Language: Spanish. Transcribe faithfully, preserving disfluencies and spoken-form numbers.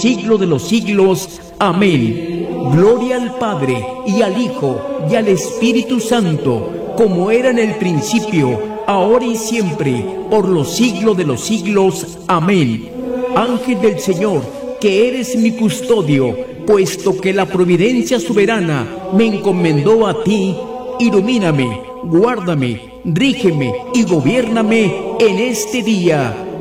siglo de los siglos. Amén. Gloria al Padre, y al Hijo, y al Espíritu Santo, como era en el principio, ahora y siempre, por los siglos de los siglos. Amén. Ángel del Señor, que eres mi custodio, puesto que la providencia soberana me encomendó a ti, ilumíname, guárdame, rígeme y gobiérname en este día.